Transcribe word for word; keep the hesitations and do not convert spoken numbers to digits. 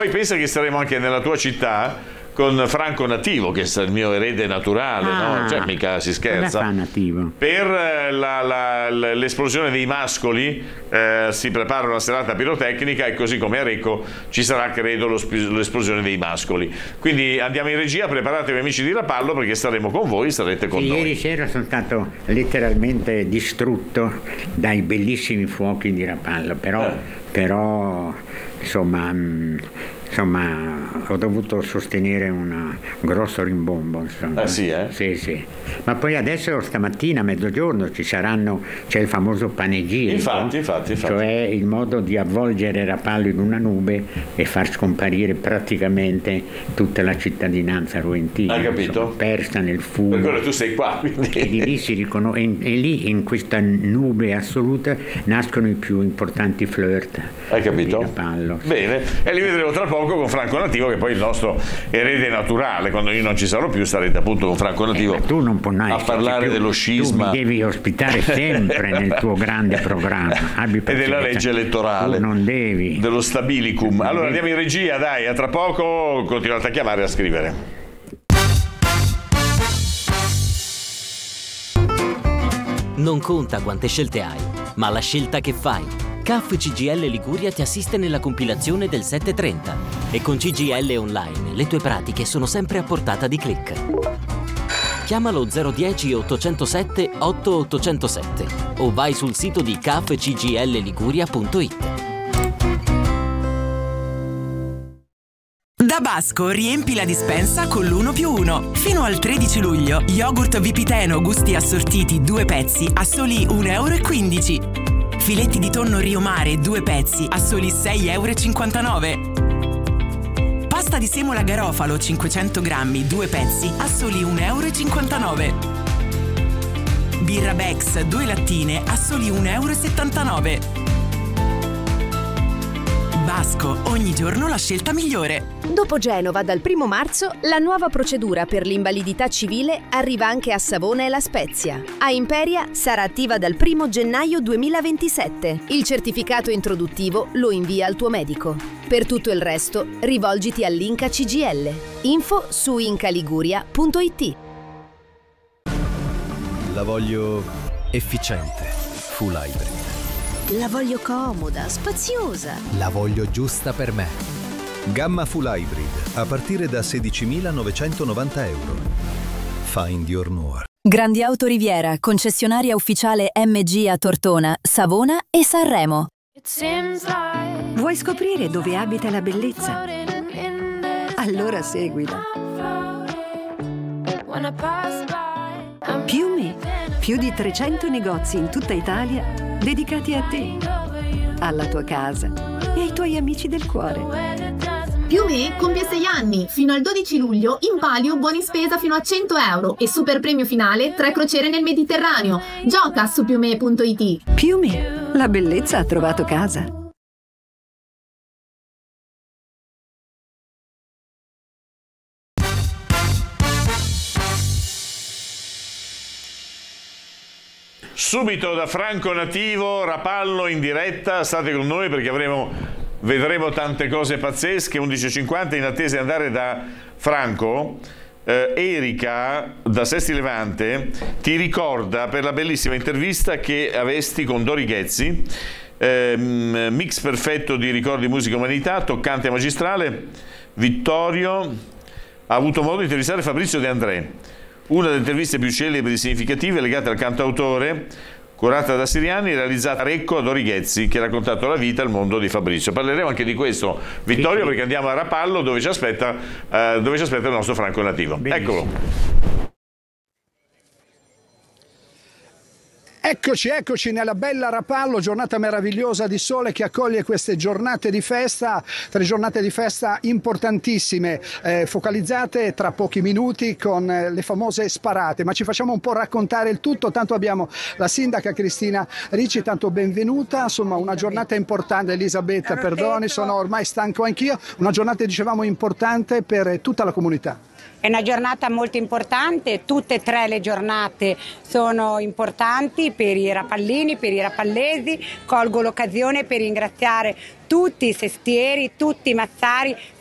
Poi pensa che saremo anche nella tua città con Franco Nativo, che è il mio erede naturale, ah, no? Cioè mica si scherza. Fa Nativo? Per la, la, l'esplosione dei mascoli eh, si prepara una serata pirotecnica e così come a Recco ci sarà, credo, lo, l'esplosione dei mascoli. Quindi andiamo in regia, preparatevi amici di Rapallo perché saremo con voi, sarete con sì, noi. Ieri sera sono stato letteralmente distrutto dai bellissimi fuochi di Rapallo, però, eh. però insomma... Mh, Insomma, ho dovuto sostenere un grosso rimbombo. Insomma. Ah sì, eh? Sì, sì. Ma poi adesso stamattina a mezzogiorno ci saranno, c'è il famoso panegirico. Infatti, infatti, infatti. Cioè il modo di avvolgere Rapallo in una nube e far scomparire praticamente tutta la cittadinanza ruentina. Hai capito? Insomma, persa nel fumo. Per quello tu sei qua, quindi. E, di lì si riconos- e, e lì in questa nube assoluta nascono i più importanti flirt. Hai capito? Di Rapallo. Bene, e li vedremo tra poco con Franco Nativo, che poi è il nostro erede naturale. Quando io non ci sarò più starete appunto con Franco Nativo eh, tu non puoi a parlare più. dello scisma. Tu mi devi ospitare sempre nel tuo grande programma. Abbi e della legge elettorale. Tu non devi. Dello stabilicum. Non allora devi. Andiamo in regia, dai, a tra poco, continuate a chiamare e a scrivere. Non conta quante scelte hai, ma la scelta che fai. C A F C G I L Liguria ti assiste nella compilazione del sette trenta e con C G I L Online le tue pratiche sono sempre a portata di click. Chiamalo zero uno zero otto zero sette otto otto zero sette o vai sul sito di c a f c g l liguria punto it. Da Basco riempi la dispensa con l'uno più uno. Fino al tredici luglio, yogurt Vipiteno gusti assortiti due pezzi a soli un euro e quindici. Filetti di tonno Rio Mare due pezzi a soli sei euro e cinquantanove. Pasta di semola garofalo cinquecento grammi due pezzi a soli un euro e cinquantanove. Birra Bex due lattine a soli un euro e settantanove. Basco, ogni giorno la scelta migliore. Dopo Genova, dal primo marzo, la nuova procedura per l'invalidità civile arriva anche a Savona e La Spezia. A Imperia sarà attiva dal primo gennaio duemilaventisette. Il certificato introduttivo lo invia al tuo medico. Per tutto il resto, rivolgiti all'Inca C G I L. Info su incaliguria punto it. La voglio efficiente, full hybrid. La voglio comoda, spaziosa. La voglio giusta per me. Gamma Full Hybrid, a partire da sedicimilanovecentonovanta euro. Find your more. Grandi Auto Riviera, concessionaria ufficiale M G a Tortona, Savona e Sanremo. Vuoi scoprire dove abita la bellezza? Allora seguila. Piumi, più di trecento negozi in tutta Italia dedicati a te, alla tua casa e ai tuoi amici del cuore. Piumè compie sei anni. Fino al dodici luglio in palio buoni spesa fino a cento euro e super premio finale tre crociere nel Mediterraneo. Gioca su piumè punto it. Piumè, la bellezza ha trovato casa. Subito da Franco Nativo, Rapallo in diretta, state con noi perché avremo, vedremo tante cose pazzesche. Undici e cinquanta in attesa di andare da Franco. eh, Erika da Sesti Levante ti ricorda per la bellissima intervista che avesti con Dori Ghezzi, eh, mix perfetto di ricordi, musica e umanità, toccante e magistrale. Vittorio ha avuto modo di intervistare Fabrizio De André, una delle interviste più celebri e significative legate al cantautore, curata da Siriani, realizzata a Recco a Dori Ghezzi, che ha raccontato la vita e il mondo di Fabrizio. Parleremo anche di questo, Vittorio, perché andiamo a Rapallo dove ci aspetta, eh, dove ci aspetta il nostro Franco Nativo. Benissimo. Eccolo. Eccoci, eccoci nella bella Rapallo, giornata meravigliosa di sole che accoglie queste giornate di festa, tre giornate di festa importantissime, eh, focalizzate tra pochi minuti con eh, le famose sparate, ma ci facciamo un po' raccontare il tutto, tanto abbiamo la sindaca Cristina Ricci, tanto benvenuta, insomma una giornata importante, Elisabetta, perdoni, sono ormai stanco anch'io, una giornata dicevamo importante per tutta la comunità. È una giornata molto importante, tutte e tre le giornate sono importanti per i rapallini, per i rapallesi. Colgo l'occasione per ringraziare tutti i sestieri, tutti i massari,